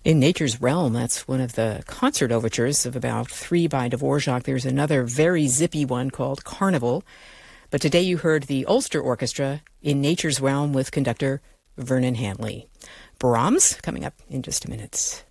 In Nature's Realm, that's one of the concert overtures of about 3 by Dvorak. There's another very zippy one called Carnival. But today you heard the Ulster Orchestra in Nature's Realm with conductor Vernon Hanley. Brahms coming up in just a minute.